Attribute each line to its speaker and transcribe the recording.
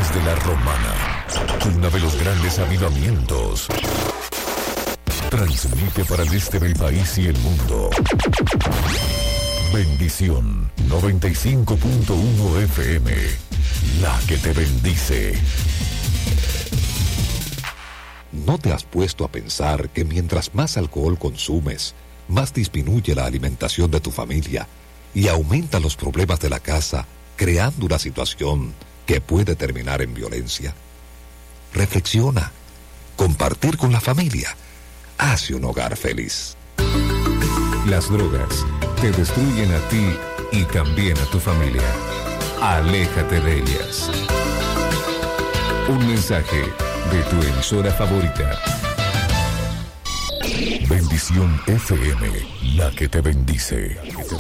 Speaker 1: desde la Romana, uno de los grandes avivamientos. Transmite para el este del país y el mundo. Bendición 95.1 FM, la que te bendice.
Speaker 2: ¿No te has puesto a pensar que mientras más alcohol consumes, más disminuye la alimentación de tu familia y aumenta los problemas de la casa, creando una situación que puede terminar en violencia? Reflexiona. Compartir con la familia hace un hogar feliz.
Speaker 1: Las drogas te destruyen a ti y también a tu familia. Aléjate de ellas. Un mensaje de tu emisora favorita. Bendición FM, la que te bendice.